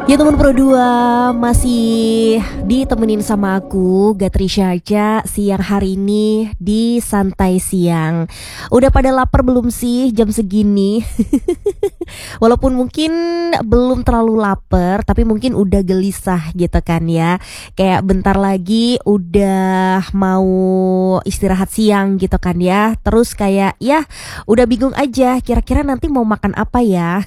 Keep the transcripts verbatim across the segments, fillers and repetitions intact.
Ya teman Pro dua, masih ditemenin sama aku Gatrisha aja siang hari ini di Santai Siang. Udah pada lapar belum sih jam segini? Walaupun mungkin belum terlalu lapar, tapi mungkin udah gelisah gitu kan ya. Kayak bentar lagi udah mau istirahat siang gitu kan ya. Terus kayak ya udah bingung aja kira-kira nanti mau makan apa ya.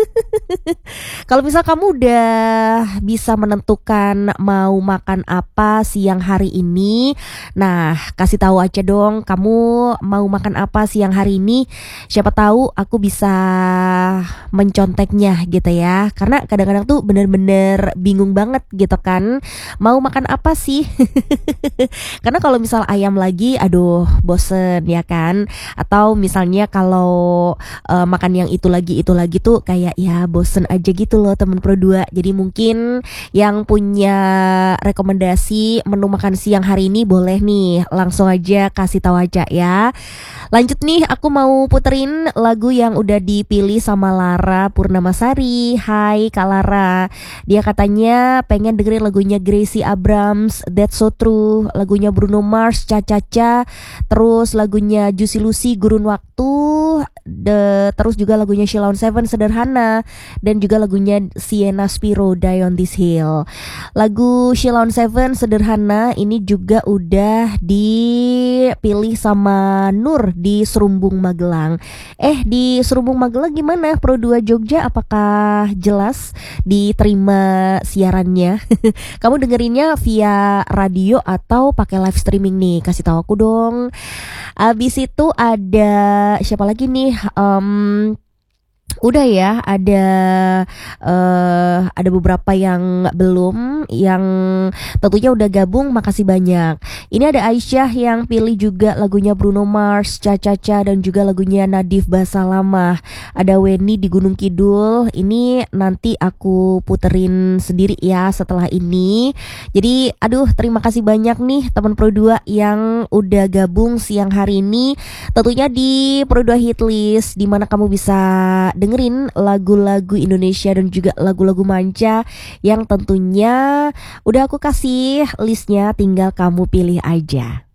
Kalau misal kamu udah bisa menentukan mau makan apa siang hari ini, nah kasih tahu aja dong kamu mau makan apa siang hari ini. Siapa tahu aku bisa menconteknya gitu ya. Karena kadang-kadang tuh bener-bener bingung banget gitu kan, mau makan apa sih? Karena kalau misal ayam lagi, aduh bosen ya kan. Atau misalnya kalau uh, makan yang itu lagi itu lagi tuh kayak ya bosen aja gitu loh temen Pro dua. Jadi mungkin yang punya rekomendasi menu makan siang hari ini boleh nih langsung aja kasih tahu aja ya. Lanjut nih, aku mau puterin lagu yang udah dipilih sama Lara Purnamasari. Hai Kak Lara. Dia katanya pengen dengerin lagunya Gracie Abrams, That's So True, lagunya Bruno Mars, Cha Cha Cha, terus lagunya Juicy Lucy, Gurun Waktu, The, terus juga lagunya Sheila on Seven, Sederhana, dan juga lagunya Sienna Spiro, Die on This Hill. Lagu Sheila on Seven, Sederhana ini juga udah dipilih sama Nur di Serumbung Magelang. Eh di Serumbung Magelang gimana Pro dua Jogja, apakah jelas diterima siarannya? Kamu dengerinnya via radio atau pakai live streaming nih? Kasih tahu aku dong. Abis itu ada siapa lagi nih? Um, Udah ya, ada uh, ada beberapa yang belum, yang tentunya udah gabung, makasih banyak. Ini ada Aisyah yang pilih juga lagunya Bruno Mars, Cha Cha Cha, dan juga lagunya Nadif Basalamah. Ada Weni di Gunung Kidul. Ini nanti aku puterin sendiri ya setelah ini. Jadi aduh terima kasih banyak nih teman Pro dua yang udah gabung siang hari ini. Tentunya di Pro dua Hitlist, dimana kamu bisa dengerin lagu-lagu Indonesia dan juga lagu-lagu manca yang tentunya udah aku kasih listnya, tinggal kamu pilih aja.